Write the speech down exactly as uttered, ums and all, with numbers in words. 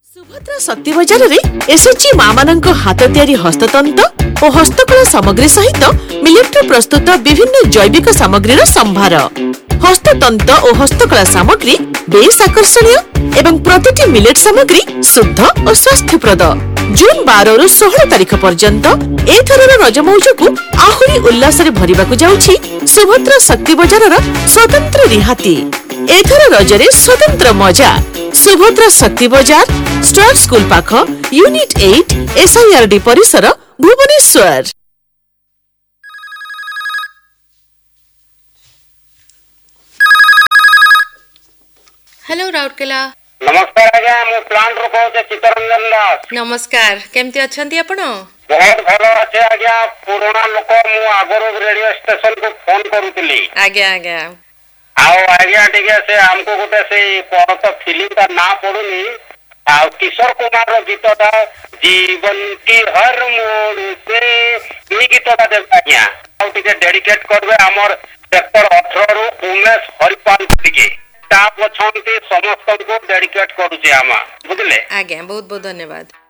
सुभद्रा शक्ति बजार में एसएचजी मां मानक हाथ तैयारी हस्ततंत और हस्तकला सामग्री सहित मिलेट्री प्रस्तुत विभिन्न जैविक सामग्रीर संभार। हस्ततंत और हस्तकला सामग्री बेस आकर्षणीय एवं प्रतिटी मिलेट सामग्री शुद्ध और स्वास्थ्यप्रद। जून बारह रु सोलह तारीख पर्यंत एथरर रज मौज को आहुरी उल्लास भरवाक जाउछि सुभद्रा शक्ति बजार स्वतंत्र रिहाती। एथर रजरे स्वतंत्र मजा। सुभद्रा शक्ति बजार स्टार स्कूल पाख यूनिट एट एसआईआरडी परिसर भुवनेश्वर। हेलो राउरकेला। नमस्कार आज्ञा मु प्लांट रो कहते चित्तरंजन दास। नमस्कार केमती अछंती आपण? बहुत भलो আছে आज्ञा। पुराना लोक मु आगरो रेडियो स्टेशन को फोन करूतली। आज्ञा आज्ञा आओ आज्ञा ठीक है से हमको गोटे से परत फिल्म का ना पड़ुनी आ किशोर कुमार रो गीत था जीवन की हर मोड़ से ई गीत था दे आज्ञा। आओ ठीक है डेडिकेट करबे हमर सेक्टर अठारह रो उमेश हरिपाल टिके स्टाफ अछंती समस्त को डेडिकेट करूचे आमा बुझले। आज्ञा बहुत बहुत धन्यवाद।